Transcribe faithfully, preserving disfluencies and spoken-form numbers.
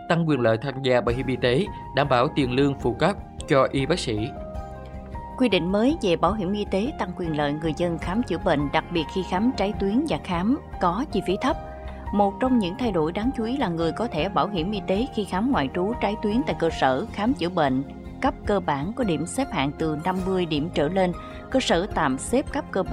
tăng quyền lợi tham gia bảo hiểm y tế, đảm bảo tiền lương phụ cấp cho y bác sĩ. Quy định mới về bảo hiểm y tế tăng quyền lợi người dân khám chữa bệnh, đặc biệt khi khám trái tuyến và khám có chi phí thấp. Một trong những thay đổi đáng chú ý là người có thẻ bảo hiểm y tế khi khám ngoại trú trái tuyến tại cơ sở khám chữa bệnh cấp cơ bản có điểm xếp hạng từ năm mươi điểm trở lên, cơ sở tạm xếp cấp cơ bản